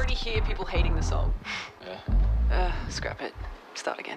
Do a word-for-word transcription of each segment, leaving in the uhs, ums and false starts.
already hear people hating the song. Yeah. Uh, scrap it. Start again.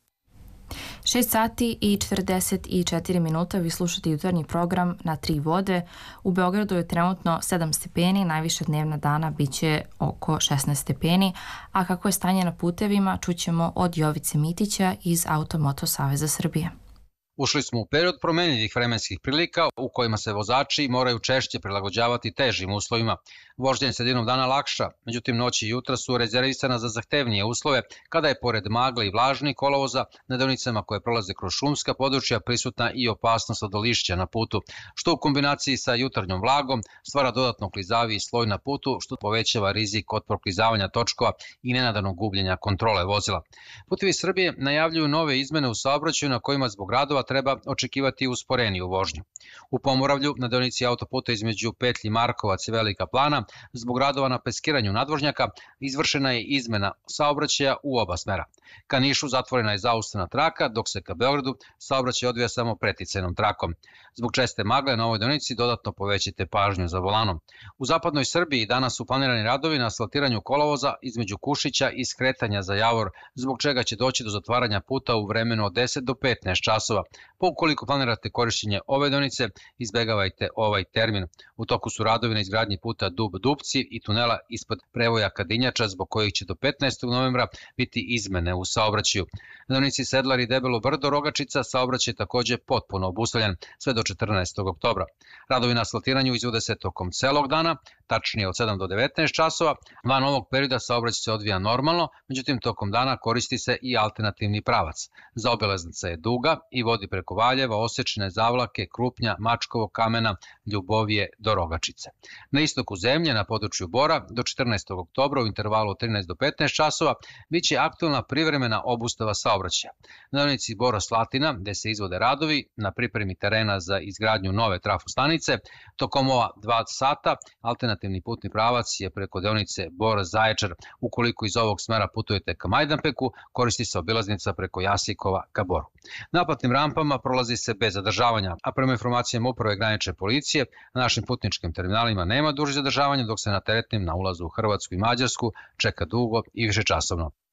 šest sati i četrdeset četiri minuta vi slušate jutarnji program na Tri vode. U Beogradu je trenutno sedam stepeni, najviša dnevna dana biće oko šesnaest stepeni, a kako je stanje na putevima čućemo od Jovice Mitića iz Automoto Saveza Srbije. Ušli smo u period promenljivih vremenskih prilika u kojima se vozači moraju češće prilagođavati težim uslovima. Vožnja je sredinom dana lakša, međutim noći i jutra su rezervisana za zahtevnije uslove kada je pored magle i vlažnih kolovoza na deonicama koje prolaze kroz šumska područja prisutna i opasnost od lišća na putu, što u kombinaciji sa jutarnjom vlagom stvara dodatno klizaviji sloj na putu što povećava rizik od proklizavanja točkova i nenadanog gubljenja kontrole vozila. Putevi Srbije najavljuju nove izmene u saobraćaju na kojima zbog radova treba očekivati usporeniju vožnju. U Pomoravlju, na deonici autoputa između petlji Markovac i Velika Plana, zbog radova na peskiranju nadvožnjaka, izvršena je izmena saobraćaja u oba smera. Ka Nišu zatvorena je zaustavna traka, dok se ka Beogradu saobraćaj odvija samo preticajnom trakom. Zbog česte magle na ovoj deonici dodatno povećite pažnju za volanom. U zapadnoj Srbiji danas su planirani radovi na asfaltiranju kolovoza između Kušića i skretanja za Javor, zbog čega će doći do zatvaranja puta u vremenu od deset do petnaest časova. Pa ukoliko planirate korišćenje ove deonice, izbegavajte ovaj termin. U toku su radovi na izgradnji puta Dub-Dupci i tunela ispod prevoja Kadinjača, zbog kojih će do petnaestog novembra biti izmene u saobraćaju. Na deonici Sedlar i Debelo Brdo Rogačica saobraćaj je takođe potpuno obustavljen sve do četrnaestog oktobra. Radovi na asfaltiranju izvode se tokom celog dana, tačnije od sedam do devetnaest časova. Van ovog perioda saobraćaj se odvija normalno, međutim tokom dana koristi se i alternativni pravac. Zaobilaznica je duga i vodi preko Valjeva, Osečine, Zavlake, Krupnja, Mačkovog Kamena, Ljubovije do Rogačice. Na istoku zemlje, na području Bora, do četrnaestog oktobra u intervalu od trinaest do petnaest časova biće aktualna privremena obustava saobraćaja. Na deonici Bora-Slatina, gde se izvode radovi na pripremi terena za izgradnju nove trafostanice, tokom ova dva sata alternativni putni pravac je preko deonice Bor-Zaječar. Ukoliko iz ovog smera putujete ka Majdanpeku, koristi se obilaznica preko Jasikova ka Boru. Naplatnim rampama prolazi se bez zadržavanja, a prema informacijama Uprave granične policije, na našim putničkim terminalima nema dužih zadržavanja, dok se na teretnim na ulazu u Hrvatsku i Mađarsku čeka dugo i višečasovno.